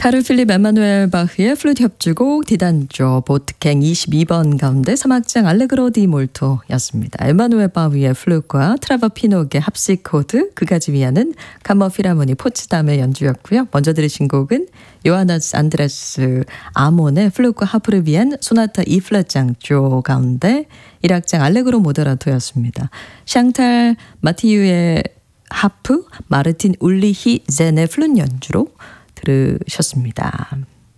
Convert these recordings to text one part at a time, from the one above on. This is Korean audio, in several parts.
카를 필립 에마누엘 바흐의 플루트 협주곡 디단조 보트캥 22번 가운데 3악장 알레그로 디 몰토였습니다. 에마누엘 바흐의 플루트과 트라버 피녹의 합식 코드, 그가지 위하는 카머 필하모니 포츠담의 연주였고요. 먼저 들으신 곡은 요하나스 안드레스 아몬의 플루트과 하프를 위한 소나타 E 플랫 장조 가운데 1악장 알레그로 모데라토였습니다. 샹탈 마티유의 하프, 마르틴 울리히 젠의 플룻 연주로 들으셨습니다.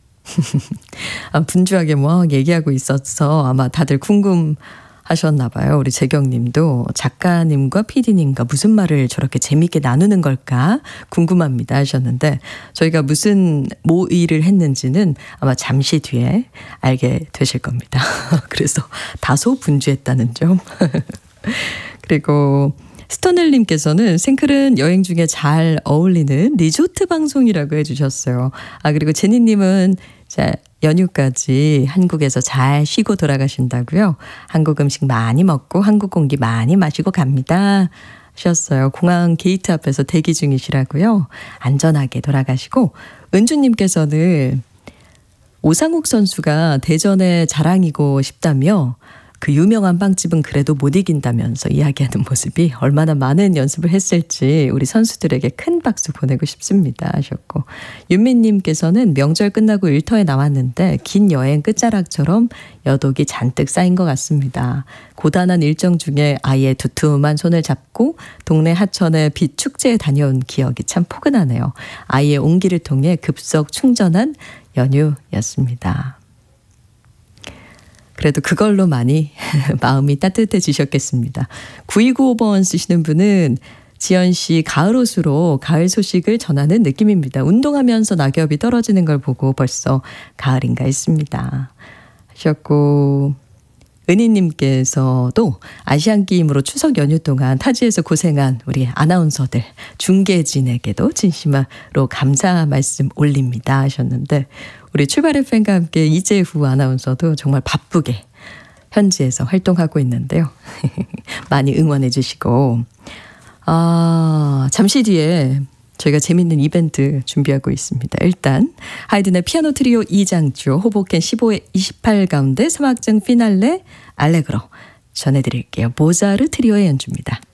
분주하게 뭐 얘기하고 있어서 아마 다들 궁금하셨나 봐요. 우리 재경님도 작가님과 PD님과 무슨 말을 저렇게 재미있게 나누는 걸까 궁금합니다 하셨는데, 저희가 무슨 모의를 했는지는 아마 잠시 뒤에 알게 되실 겁니다. 그래서 다소 분주했다는 점. 그리고 스터넬님께서는 생클은 여행 중에 잘 어울리는 리조트 방송이라고 해주셨어요. 그리고 제니님은 연휴까지 한국에서 잘 쉬고 돌아가신다고요. 한국 음식 많이 먹고 한국 공기 많이 마시고 갑니다 하셨어요. 공항 게이트 앞에서 대기 중이시라고요. 안전하게 돌아가시고, 은주님께서는 오상욱 선수가 대전의 자랑이고 싶다며 그 유명한 빵집은 그래도 못 이긴다면서 이야기하는 모습이 얼마나 많은 연습을 했을지 우리 선수들에게 큰 박수 보내고 싶습니다 하셨고, 윤민님께서는 명절 끝나고 일터에 나왔는데 긴 여행 끝자락처럼 여독이 잔뜩 쌓인 것 같습니다. 고단한 일정 중에 아이의 두툼한 손을 잡고 동네 하천의 빛 축제에 다녀온 기억이 참 포근하네요. 아이의 온기를 통해 급속 충전한 연휴였습니다. 그래도 그걸로 많이 마음이 따뜻해지셨겠습니다. 9295번 쓰시는 분은 지연 씨 가을 옷으로 가을 소식을 전하는 느낌입니다. 운동하면서 낙엽이 떨어지는 걸 보고 벌써 가을인가 했습니다 하셨고, 은희님께서도 아시안게임으로 추석 연휴 동안 타지에서 고생한 우리 아나운서들, 중계진에게도 진심으로 감사 말씀 올립니다 하셨는데, 우리 출발 FM과 함께 이재후 아나운서도 정말 바쁘게 현지에서 활동하고 있는데요. 많이 응원해 주시고, 잠시 뒤에 저희가 재밌는 이벤트 준비하고 있습니다. 일단 하이든의 피아노 트리오 2장조 호보켄 15회 28 가운데 3악장 피날레 알레그로 전해드릴게요. 모자르 트리오의 연주입니다.